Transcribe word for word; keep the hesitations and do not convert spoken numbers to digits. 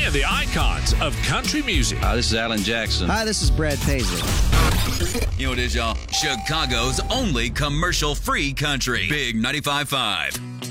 and the icons of country music. Hi, this is Alan Jackson. Hi, this is Brad Paisley. You know what it is, y'all? Chicago's only commercial-free country. Big ninety-five point five.